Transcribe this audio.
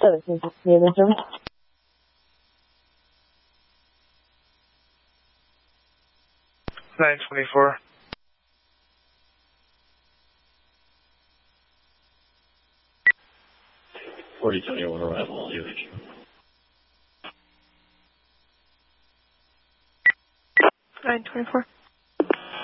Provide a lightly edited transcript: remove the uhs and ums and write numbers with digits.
17, David service. Nine 24. $4021 arrival, UH. 924.